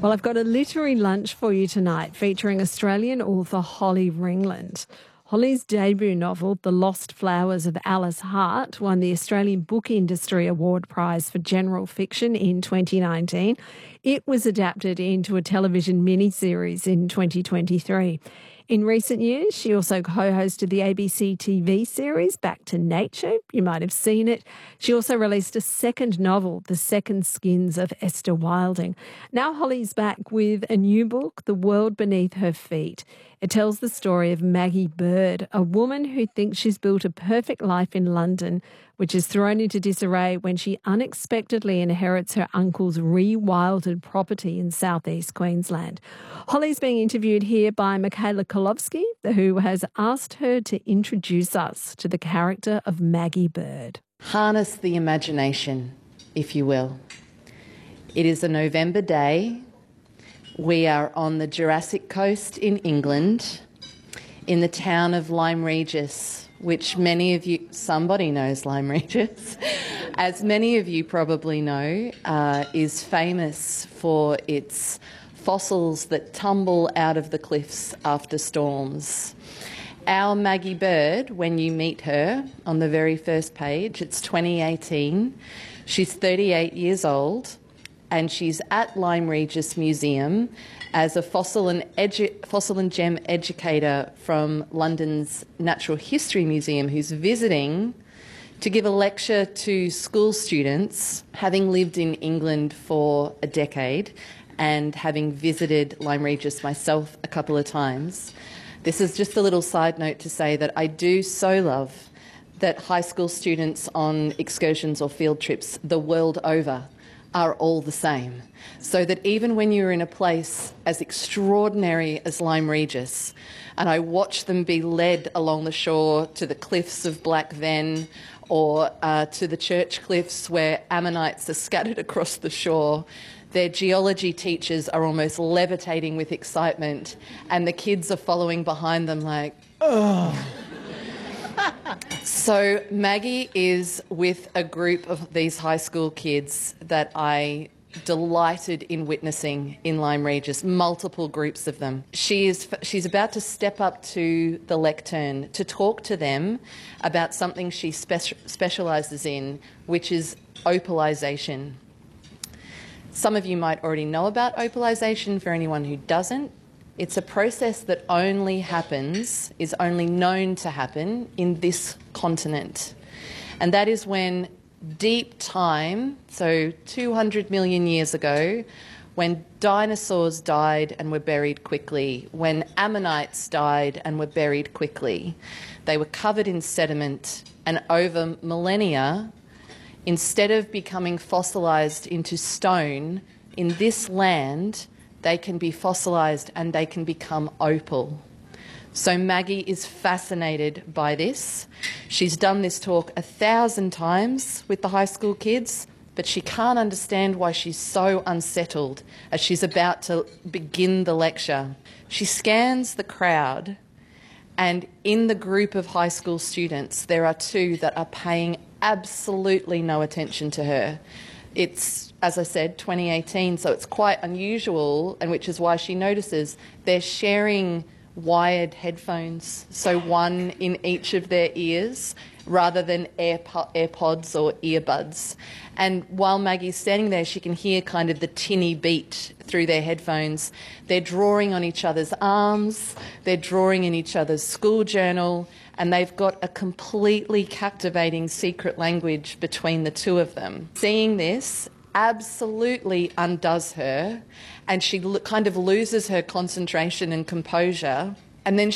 Well, I've got a literary lunch for you tonight featuring Australian author Holly Ringland. Holly's debut novel, The Lost Flowers of Alice Hart, won the Australian Book Industry Award Prize for General Fiction in 2019. It was adapted into a television miniseries in 2023. In recent years, she also co-hosted the ABC TV series Back to Nature. You might have seen it. She also released a second novel, The Second Skins of Esther Wilding. Now Holly's back with a new book, The World Beneath Her Feet. It tells the story of Maggie Bird, a woman who thinks she's built a perfect life in London, which is thrown into disarray when she unexpectedly inherits her uncle's rewilded property in southeast Queensland. Holly's being interviewed here by Michaela Kolowski, who has asked her to introduce us to the character of Maggie Bird. Harness the imagination, if you will. It is a November day. We are on the Jurassic Coast in England, in the town of Lyme Regis, which many of you, somebody knows Lyme Regis, as many of you probably know, is famous for its fossils that tumble out of the cliffs after storms. Our Maggie Bird, when you meet her on the very first page, it's 2018, she's 38 years old, and she's at Lyme Regis Museum as a fossil and gem educator from London's Natural History Museum who's visiting to give a lecture to school students, having lived in England for a decade and having visited Lyme Regis myself a couple of times. This is just a little side note to say that I do so love that high school students on excursions or field trips the world over are all the same. So that even when you're in a place as extraordinary as Lyme Regis, and I watch them be led along the shore to the cliffs of Black Ven or to the church cliffs where ammonites are scattered across the shore, their geology teachers are almost levitating with excitement and the kids are following behind them like, oh. So Maggie is with a group of these high school kids that I delighted in witnessing in Lyme Regis, multiple groups of them. She's about to step up to the lectern to talk to them about something she specialises in, which is opalisation. Some of you might already know about opalisation. For anyone who doesn't, it's a process that only happens, is only known to happen in this continent. And that is when deep time, so 200 million years ago, when dinosaurs died and were buried quickly, when ammonites died and were buried quickly, they were covered in sediment, and over millennia, instead of becoming fossilised into stone, in this land, they can be fossilised and they can become opal. So Maggie is fascinated by this. She's done this talk 1,000 times with the high school kids, but she can't understand why she's so unsettled as she's about to begin the lecture. She scans the crowd, and in the group of high school students, there are two that are paying absolutely no attention to her. It's, as I said, 2018, so it's quite unusual, and which is why she notices they're sharing wired headphones, so one in each of their ears rather than AirPods or earbuds. And while Maggie's standing there, she can hear kind of the tinny beat through their headphones. They're drawing on each other's arms, they're drawing in each other's school journal, and they've got a completely captivating secret language between the two of them. Seeing this absolutely undoes her, and she kind of loses her concentration and composure, and then